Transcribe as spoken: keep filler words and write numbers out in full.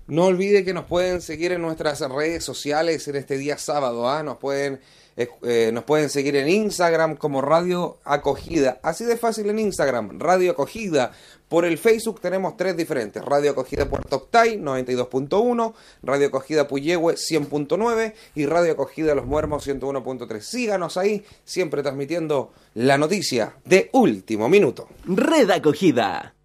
No olvide que nos pueden seguir en nuestras redes sociales en este día sábado, ¿ah? Nos pueden eh, eh, nos pueden seguir en Instagram como Radio Acogida. Así de fácil en Instagram, Radio Acogida. Por el Facebook tenemos tres diferentes: Radio Acogida Puerto Octay, noventa y dos punto uno, Radio Acogida Puyehue, cien punto nueve y Radio Acogida Los Muermos, ciento uno punto tres. Síganos ahí, siempre transmitiendo la noticia de último minuto. Red Acogida.